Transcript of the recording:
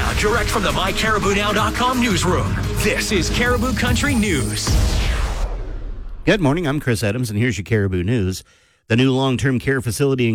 Now, direct from the MyCaribouNow.com newsroom, this is Caribou Country News. Good morning, I'm Chris Adams, and here's your Caribou News. The new long-term care facility in